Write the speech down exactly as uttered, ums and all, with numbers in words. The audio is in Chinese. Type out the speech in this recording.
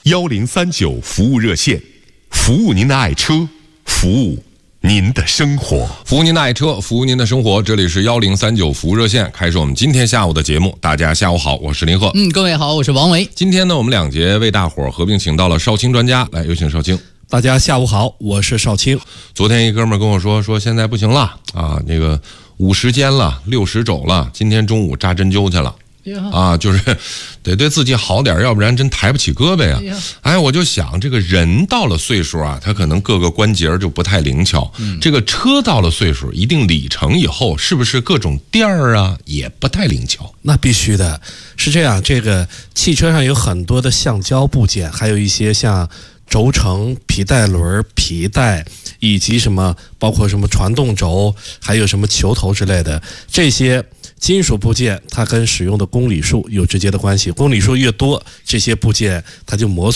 幺零三九服务热线，服务您的爱车，服务您的生活， 服务您的爱车，服务您的生活。这里是幺零三九服务热线，开始我们今天下午的节目。大家下午好，我是林鹤。 嗯，各位好，我是王维。 今天呢，我们两节为大伙儿合并请到了少卿专家，来有请少卿。 大家下午好，我是少卿。 昨天一哥们儿跟我说，说现在不行了啊，那个五十肩了，六十肘了，今天中午扎针灸去了。啊，就是得对自己好点，要不然真抬不起胳膊呀。哎，我就想，这个人到了岁数啊，他可能各个关节就不太灵巧。嗯、这个车到了岁数一定里程以后，是不是各种垫儿啊也不太灵巧？ 那必须的，是这样。这个汽车上有很多的橡胶部件，还有一些像轴承、皮带轮、皮带，以及什么包括什么传动轴，还有什么球头之类的这些金属部件，它跟使用的公里数有直接的关系。公里数越多，这些部件它就磨损